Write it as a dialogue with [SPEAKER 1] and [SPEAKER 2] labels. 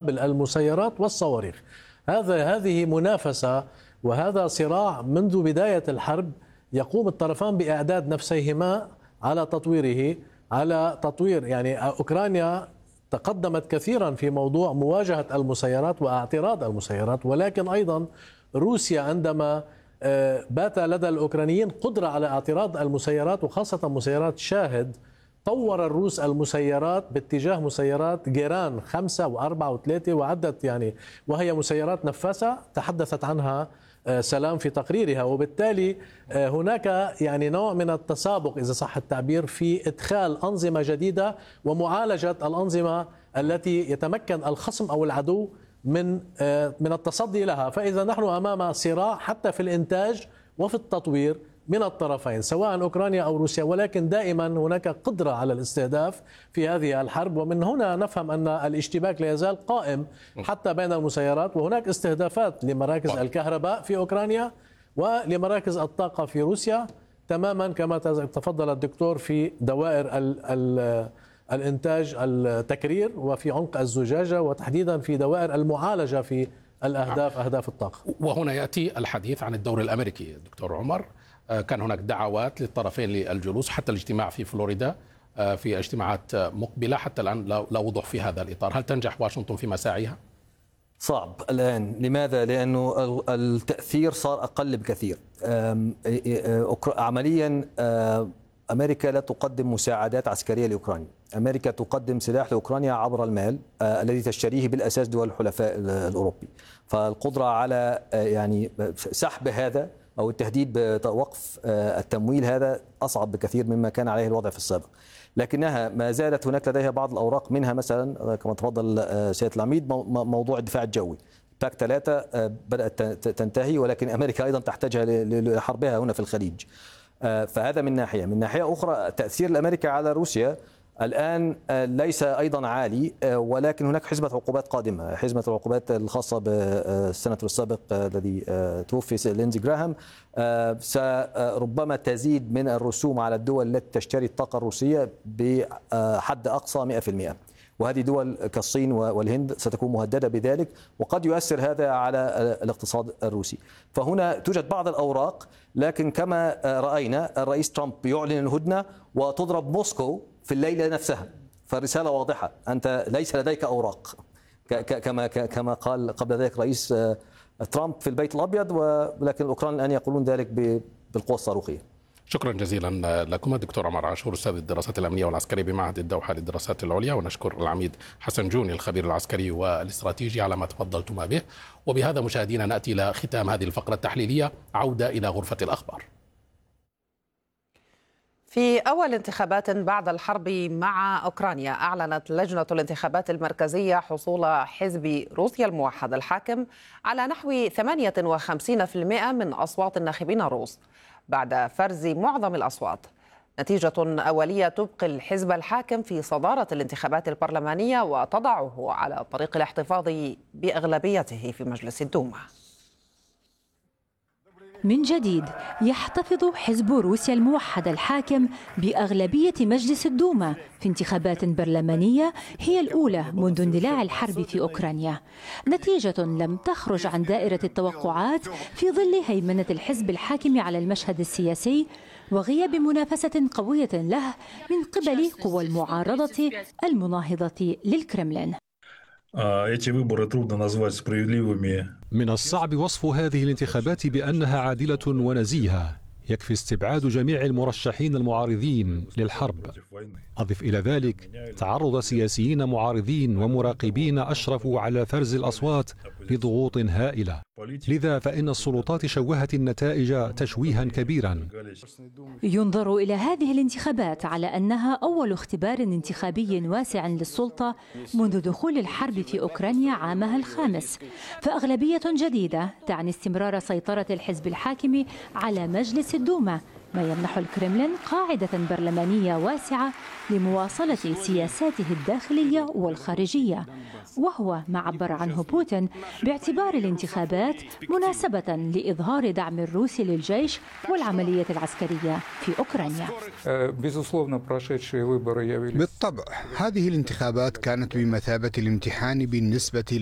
[SPEAKER 1] مقابل المسيرات والصواريخ. هذه منافسة وهذا صراع منذ بداية الحرب، يقوم الطرفان بإعداد نفسيهما على تطويره، على تطوير يعني أوكرانيا تقدمت كثيرا في موضوع مواجهة المسيرات واعتراض المسيرات، ولكن أيضا روسيا عندما بات لدى الأوكرانيين قدرة على اعتراض المسيرات وخاصة مسيرات شاهد، طور الروس المسيرات باتجاه مسيرات جيران 5 و4 و3 وعدت يعني، وهي مسيرات نفاثة تحدثت عنها سلام في تقريرها. وبالتالي هناك يعني نوع من التسابق إذا صح التعبير في إدخال أنظمة جديدة ومعالجة الأنظمة التي يتمكن الخصم أو العدو من التصدي لها. فإذا نحن أمام صراع حتى في الإنتاج وفي التطوير من الطرفين سواء أوكرانيا أو روسيا، ولكن دائما هناك قدرة على الاستهداف في هذه الحرب، ومن هنا نفهم أن الاشتباك لا يزال قائم حتى بين المسيرات، وهناك استهدافات لمراكز الكهرباء في أوكرانيا ولمراكز الطاقة في روسيا، تماما كما تفضل الدكتور في دوائر الإنتاج التكرير وفي عمق الزجاجة، وتحديدا في دوائر المعالجة في أهداف الطاقة.
[SPEAKER 2] وهنا يأتي الحديث عن الدور الأمريكي. دكتور عمر، كان هناك دعوات للطرفين للجلوس حتى الاجتماع في فلوريدا في اجتماعات مقبلة، حتى الآن لا وضوح في هذا الإطار. هل تنجح واشنطن في مساعيها؟
[SPEAKER 3] صعب الآن. لماذا؟ لأنه التأثير صار أقل بكثير. عمليا أمريكا لا تقدم مساعدات عسكرية لأوكرانيا، أمريكا تقدم سلاح لأوكرانيا عبر المال الذي تشتريه بالأساس دول الحلفاء الأوروبي. فالقدرة على يعني سحب هذا أو التهديد بوقف التمويل هذا أصعب بكثير مما كان عليه الوضع في السابق، لكنها ما زالت هناك لديها بعض الأوراق، منها مثلا كما تفضل سيادة العميد موضوع الدفاع الجوي. باك 3 بدأت تنتهي، ولكن أمريكا أيضا تحتاجها لحربها هنا في الخليج. فهذا من ناحية. من ناحية أخرى تأثير الأمريكا على روسيا الآن ليس أيضا عالي، ولكن هناك حزمة عقوبات قادمة، حزمة العقوبات الخاصة بالسناتور السابق الذي توفي لينزي جراهام، ربما تزيد من الرسوم على الدول التي تشتري الطاقة الروسية بحد أقصى 100%، وهذه دول كالصين والهند ستكون مهددة بذلك، وقد يؤثر هذا على الاقتصاد الروسي. فهنا توجد بعض الأوراق، لكن كما رأينا الرئيس ترامب يعلن الهدنة وتضرب موسكو في الليلة نفسها، فالرسالة واضحة، أنت ليس لديك أوراق كما قال قبل ذلك رئيس ترامب في البيت الأبيض، ولكن الأوكران الآن يقولون ذلك بالقوة الصاروخية.
[SPEAKER 2] شكرا جزيلا لكم الدكتور عمر عاشور، أستاذ الدراسات الأمنية والعسكرية بمعهد الدوحة للدراسات العليا، ونشكر العميد حسن جوني الخبير العسكري والاستراتيجي على ما تفضلتما به. وبهذا مشاهدينا نأتي إلى ختام هذه الفقرة التحليلية، عودة إلى غرفة الأخبار.
[SPEAKER 4] في أول انتخابات بعد الحرب مع أوكرانيا، أعلنت لجنة الانتخابات المركزية حصول حزب روسيا الموحد الحاكم على نحو 58% من أصوات الناخبين الروس بعد فرز معظم الأصوات. نتيجة أولية تبقي الحزب الحاكم في صدارة الانتخابات البرلمانية وتضعه على طريق الاحتفاظ بأغلبيته في مجلس الدوما.
[SPEAKER 5] من جديد يحتفظ حزب روسيا الموحد الحاكم بأغلبية مجلس الدوما في انتخابات برلمانية هي الأولى منذ اندلاع الحرب في أوكرانيا، نتيجة لم تخرج عن دائرة التوقعات في ظل هيمنة الحزب الحاكم على المشهد السياسي وغياب منافسة قوية له من قبل قوى المعارضة المناهضة للكرملين.
[SPEAKER 6] من الصعب وصف هذه الانتخابات بأنها عادلة ونزيهة، يكفي استبعاد جميع المرشحين المعارضين للحرب. أضف إلى ذلك تعرض سياسيين معارضين ومراقبين أشرفوا على فرز الأصوات لضغوط هائلة، لذا فإن السلطات شوهت النتائج تشويها كبيرا.
[SPEAKER 5] ينظر إلى هذه الانتخابات على أنها أول اختبار انتخابي واسع للسلطة منذ دخول الحرب في أوكرانيا عامها الخامس، فأغلبية جديدة تعني استمرار سيطرة الحزب الحاكم على مجلس الدوما، ما يمنح الكرملين قاعدة برلمانية واسعة لمواصلة سياساته الداخلية والخارجية، وهو ما عبر عنه بوتين باعتبار الانتخابات مناسبة لإظهار دعم الروس للجيش والعملية العسكرية في أوكرانيا.
[SPEAKER 7] بالطبع هذه الانتخابات كانت بمثابة الامتحان بالنسبة